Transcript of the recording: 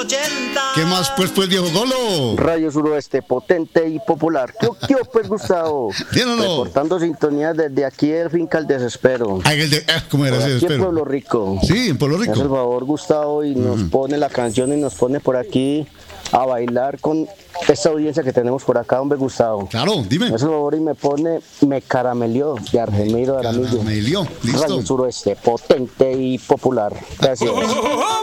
¿Qué más, pues, viejo Golo? Radio Suroeste, potente y popular. ¿Qué pues, Gustavo? ¿Bien o no? Reportando sintonía desde aquí del Finca El Desespero. ¿Cómo era ese Aquí en desespero? Pueblo Rico. Sí, en Pueblo Me hace el Rico. favor, Gustavo, y nos pone la canción y nos pone por aquí a bailar con esta audiencia que tenemos por acá, hombre, Gustavo. Claro, dime. Me hace el favor y me pone Me Caramelió de Argemiro de Aramillo. Caramelió, listo. Radio Suroeste, potente y popular. Gracias.